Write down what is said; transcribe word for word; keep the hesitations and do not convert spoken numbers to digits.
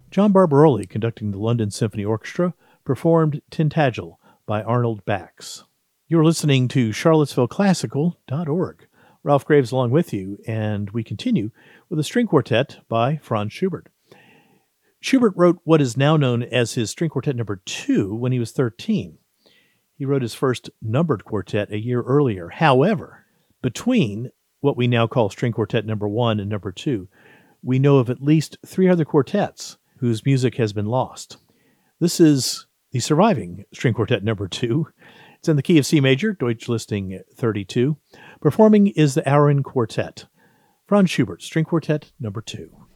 John Barbaroli, conducting the London Symphony Orchestra, performed Tintagel by Arnold Bax. You're listening to Charlottesville Classical dot org. Ralph Graves along with you, and we continue with a string quartet by Franz Schubert. Schubert wrote what is now known as his String Quartet Number Two when he was thirteen. He wrote his first numbered quartet a year earlier. However, between what we now call String Quartet Number One and Number Two, we know of at least three other quartets whose music has been lost. This is the surviving String Quartet Number Two. It's in the key of C major, Deutsch listing thirty-two. Performing is the Aron Quartet. Franz Schubert, String Quartet Number Two.